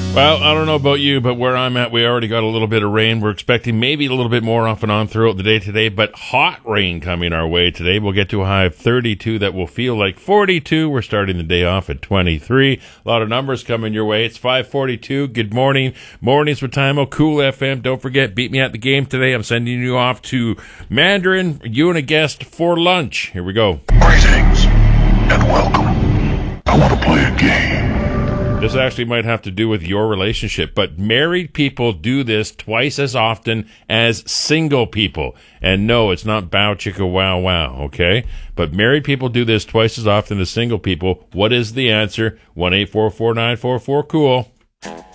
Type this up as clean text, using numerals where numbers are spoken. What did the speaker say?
Well, I don't know about you, but where I'm at, we already got a little bit of rain. We're expecting maybe a little bit more off and on throughout the day today, but hot rain coming our way today. We'll get to a high of 32 that will feel like 42. We're starting the day off at 23. A lot of numbers coming your way. It's 5:42. Good morning. Mornings with Timo, Cool FM. Don't forget, beat me at the game today. I'm sending you off to Mandarin, you and a guest for lunch. Here we go. Greetings and welcome. I want to play a game. This actually might have to do with your relationship, but married people do this twice as often as single people. And no, it's not bow chicka wow wow, okay? But married people do this twice as often as single people. What is the answer? 1-844-944-COOL.